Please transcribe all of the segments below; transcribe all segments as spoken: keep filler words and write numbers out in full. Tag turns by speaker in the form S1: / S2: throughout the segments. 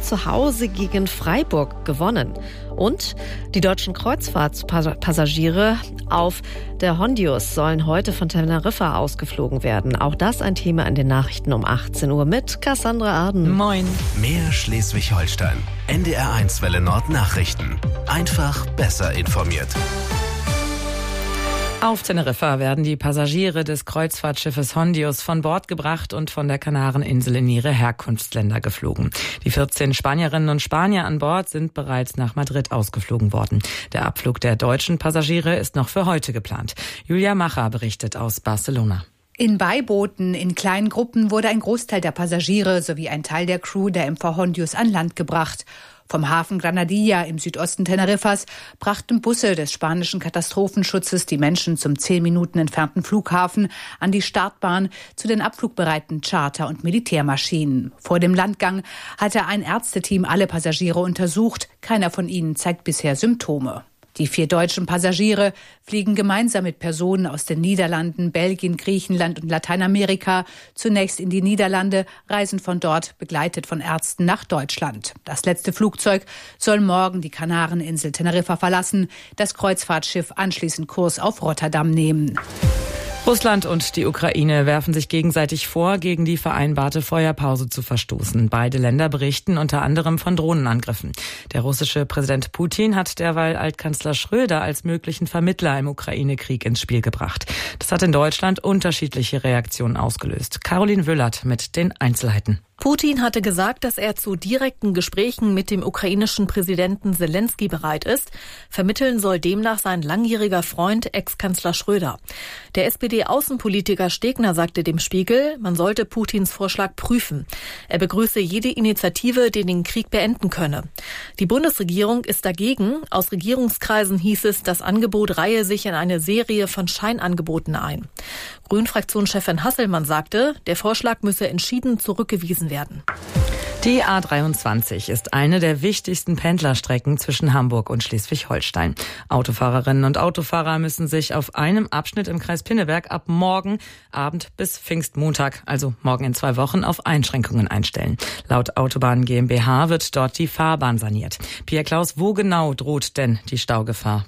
S1: zu Hause gegen Freiburg gewonnen. Und die deutschen Kreuzfahrtpassagiere auf der Hondius sollen heute von Teneriffa ausgeflogen werden. Auch das ein Thema in den Nachrichten um achtzehn Uhr mit Cassandra Arden.
S2: Moin.
S3: Mehr Schleswig-Holstein. N D R eins Welle Nord Nachrichten. Einfach besser informiert.
S2: Auf Teneriffa werden die Passagiere des Kreuzfahrtschiffes Hondius von Bord gebracht und von der Kanareninsel in ihre Herkunftsländer geflogen. Die vierzehn Spanierinnen und Spanier an Bord sind bereits nach Madrid ausgeflogen worden. Der Abflug der deutschen Passagiere ist noch für heute geplant. Julia Macher berichtet aus Barcelona.
S4: In Beibooten in kleinen Gruppen wurde ein Großteil der Passagiere sowie ein Teil der Crew der M V Hondius an Land gebracht. Vom Hafen Granadilla im Südosten Teneriffas brachten Busse des spanischen Katastrophenschutzes die Menschen zum zehn Minuten entfernten Flughafen an die Startbahn zu den abflugbereiten Charter- und Militärmaschinen. Vor dem Landgang hatte ein Ärzteteam alle Passagiere untersucht. Keiner von ihnen zeigt bisher Symptome. Die vier deutschen Passagiere fliegen gemeinsam mit Personen aus den Niederlanden, Belgien, Griechenland und Lateinamerika zunächst in die Niederlande, reisen von dort begleitet von Ärzten nach Deutschland. Das letzte Flugzeug soll morgen die Kanareninsel Teneriffa verlassen, das Kreuzfahrtschiff anschließend Kurs auf Rotterdam nehmen.
S2: Russland und die Ukraine werfen sich gegenseitig vor, gegen die vereinbarte Feuerpause zu verstoßen. Beide Länder berichten unter anderem von Drohnenangriffen. Der russische Präsident Putin hat derweil Altkanzler Schröder als möglichen Vermittler im Ukraine-Krieg ins Spiel gebracht. Das hat in Deutschland unterschiedliche Reaktionen ausgelöst. Caroline Wüllert mit den Einzelheiten.
S5: Putin hatte gesagt, dass er zu direkten Gesprächen mit dem ukrainischen Präsidenten Selenskyj bereit ist. Vermitteln soll demnach sein langjähriger Freund, Ex-Kanzler Schröder. Der S P D-Außenpolitiker Stegner sagte dem Spiegel, man sollte Putins Vorschlag prüfen. Er begrüße jede Initiative, die den Krieg beenden könne. Die Bundesregierung ist dagegen. Aus Regierungskreisen hieß es, das Angebot reihe sich in eine Serie von Scheinangeboten ein. Grünen-Fraktionschefin Hasselmann sagte, der Vorschlag müsse entschieden zurückgewiesen werden.
S2: Die A dreiundzwanzig ist eine der wichtigsten Pendlerstrecken zwischen Hamburg und Schleswig-Holstein. Autofahrerinnen und Autofahrer müssen sich auf einem Abschnitt im Kreis Pinneberg ab morgen Abend bis Pfingstmontag, also morgen in zwei Wochen, auf Einschränkungen einstellen. Laut Autobahn GmbH wird dort die Fahrbahn saniert. Pia Klaus, wo genau droht denn die Staugefahr?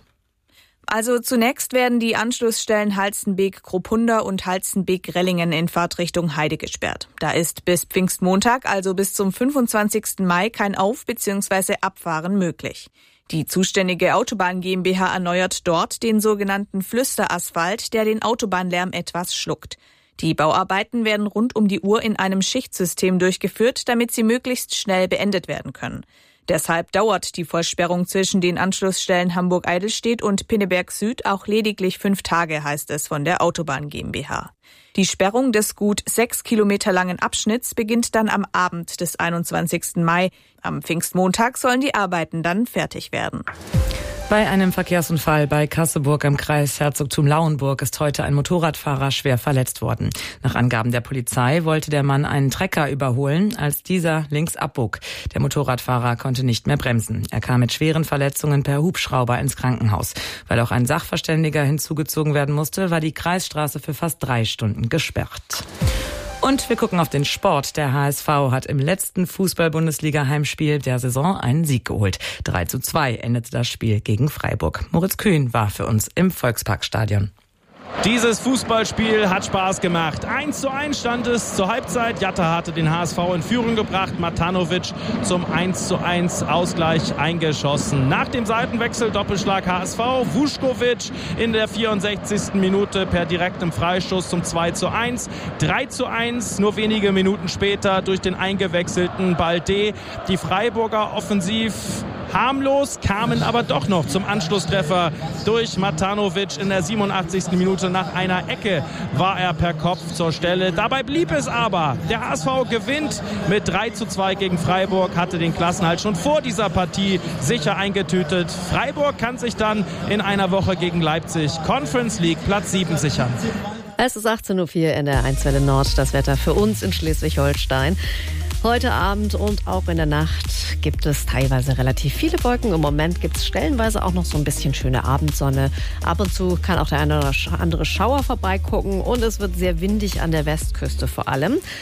S6: Also zunächst werden die Anschlussstellen Halstenbek-Kropunda und Halstenbek-Rellingen in Fahrtrichtung Heide gesperrt. Da ist bis Pfingstmontag, also bis zum fünfundzwanzigsten Mai, kein Auf- bzw. Abfahren möglich. Die zuständige Autobahn GmbH erneuert dort den sogenannten Flüsterasphalt, der den Autobahnlärm etwas schluckt. Die Bauarbeiten werden rund um die Uhr in einem Schichtsystem durchgeführt, damit sie möglichst schnell beendet werden können. Deshalb dauert die Vollsperrung zwischen den Anschlussstellen Hamburg-Eidelstedt und Pinneberg Süd auch lediglich fünf Tage, heißt es von der Autobahn GmbH. Die Sperrung des gut sechs Kilometer langen Abschnitts beginnt dann am Abend des einundzwanzigsten Mai. Am Pfingstmontag sollen die Arbeiten dann fertig werden.
S2: Bei einem Verkehrsunfall bei Kasseburg im Kreis Herzogtum Lauenburg ist heute ein Motorradfahrer schwer verletzt worden. Nach Angaben der Polizei wollte der Mann einen Trecker überholen, als dieser links abbog. Der Motorradfahrer konnte nicht mehr bremsen. Er kam mit schweren Verletzungen per Hubschrauber ins Krankenhaus. Weil auch ein Sachverständiger hinzugezogen werden musste, war die Kreisstraße für fast drei Stunden gesperrt. Und wir gucken auf den Sport. Der H S V hat im letzten Fußball-Bundesliga-Heimspiel der Saison einen Sieg geholt. drei zu zwei endete das Spiel gegen Freiburg. Moritz Kühn war für uns im Volksparkstadion.
S7: Dieses Fußballspiel hat Spaß gemacht. eins zu eins stand es zur Halbzeit. Jatta hatte den H S V in Führung gebracht. Matanovic zum eins zu eins Ausgleich eingeschossen. Nach dem Seitenwechsel Doppelschlag H S V. Vuskovic in der vierundsechzigsten Minute per direktem Freischuss zum zwei zu eins. drei zu eins nur wenige Minuten später durch den eingewechselten Balde. Die Freiburger offensiv harmlos, kamen aber doch noch zum Anschlusstreffer durch Matanovic in der siebenundachtzigsten Minute. Nach einer Ecke war er per Kopf zur Stelle. Dabei blieb es aber. Der H S V gewinnt mit drei zu zwei gegen Freiburg, hatte den Klassenhalt schon vor dieser Partie sicher eingetütet. Freiburg kann sich dann in einer Woche gegen Leipzig Conference League Platz sieben sichern.
S1: Es ist achtzehn Uhr vier in der eins Welle Nord. Das Wetter für uns in Schleswig-Holstein. Heute Abend und auch in der Nacht gibt es teilweise relativ viele Wolken. Im Moment gibt es stellenweise auch noch so ein bisschen schöne Abendsonne. Ab und zu kann auch der eine oder andere Schauer vorbeigucken und es wird sehr windig an der Westküste vor allem.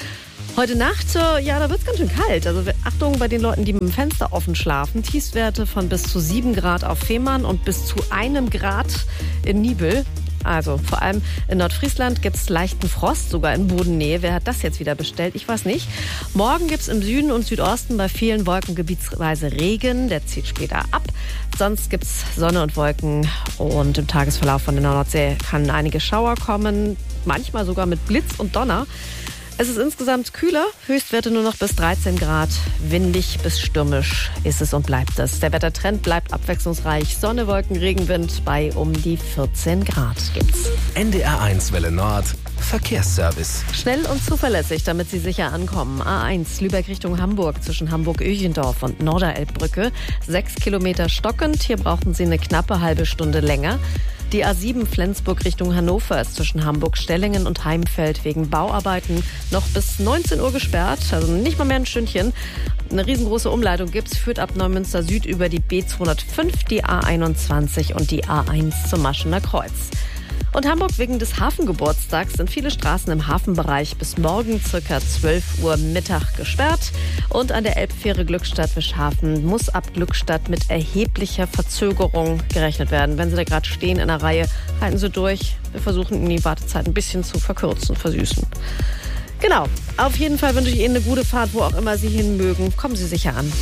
S1: Heute Nacht, ja, da wird es ganz schön kalt. Also Achtung bei den Leuten, die mit dem Fenster offen schlafen. Tiefstwerte von bis zu sieben Grad auf Fehmarn und bis zu einem Grad in Nibel. Also vor allem in Nordfriesland gibt es leichten Frost, sogar in Bodennähe. Wer hat das jetzt wieder bestellt? Ich weiß nicht. Morgen gibt es im Süden und Südosten bei vielen Wolken gebietsweise Regen. Der zieht später ab. Sonst gibt es Sonne und Wolken. Und im Tagesverlauf von der Nordsee kann einige Schauer kommen. Manchmal sogar mit Blitz und Donner. Es ist insgesamt kühler, Höchstwerte nur noch bis dreizehn Grad. Windig bis stürmisch ist es und bleibt es. Der Wettertrend bleibt abwechslungsreich. Sonne, Wolken, Regenwind bei um die vierzehn Grad gibt's.
S3: N D R eins Welle Nord, Verkehrsservice.
S1: Schnell und zuverlässig, damit Sie sicher ankommen. A eins Lübeck Richtung Hamburg zwischen Hamburg-Öchendorf und Norderelbbrücke. Sechs Kilometer stockend. Hier brauchten Sie eine knappe halbe Stunde länger. Die A sieben Flensburg Richtung Hannover ist zwischen Hamburg-Stellingen und Heimfeld wegen Bauarbeiten noch bis neunzehn Uhr gesperrt. Also nicht mal mehr ein Stündchen. Eine riesengroße Umleitung gibt's, führt ab Neumünster Süd über die B zweihundertfünf, die A einundzwanzig und die A eins zum Maschener Kreuz. Und Hamburg wegen des Hafengeburtstags sind viele Straßen im Hafenbereich bis morgen ca. zwölf Uhr Mittag gesperrt. Und an der Elbfähre Glückstadt-Wischhafen muss ab Glückstadt mit erheblicher Verzögerung gerechnet werden. Wenn Sie da gerade stehen in der Reihe, halten Sie durch. Wir versuchen Ihnen die Wartezeit ein bisschen zu verkürzen, versüßen. Genau, auf jeden Fall wünsche ich Ihnen eine gute Fahrt, wo auch immer Sie hin mögen. Kommen Sie sicher an.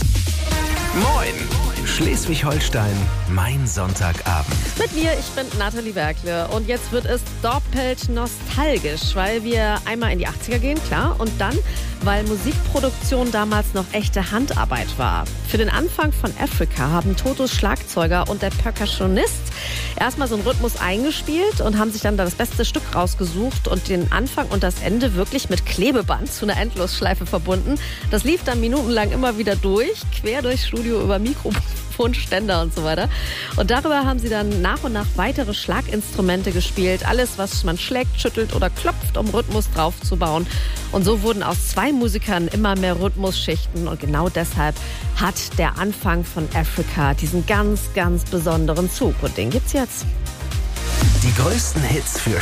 S3: Moin! Schleswig-Holstein, mein Sonntagabend.
S1: Mit mir, ich bin Nathalie Werkle und jetzt wird es doppelt nostalgisch, weil wir einmal in die achtziger gehen, klar, und dann, weil Musikproduktion damals noch echte Handarbeit war. Für den Anfang von Africa haben Totos Schlagzeuger und der Percussionist erstmal so einen Rhythmus eingespielt und haben sich dann das beste Stück rausgesucht und den Anfang und das Ende wirklich mit Klebeband zu einer Endlosschleife verbunden. Das lief dann minutenlang immer wieder durch, quer durchs Studio über Mikrofonständer und so weiter. Und darüber haben sie dann nach und nach weitere Schlaginstrumente gespielt. Alles, was man schlägt, schüttelt oder klopft, um Rhythmus draufzubauen. Und so wurden aus zwei Musikern immer mehr Rhythmusschichten. Und genau deshalb hat der Anfang von Africa diesen ganz, ganz besonderen Zug. Und den gibt's jetzt.
S3: Die größten Hits für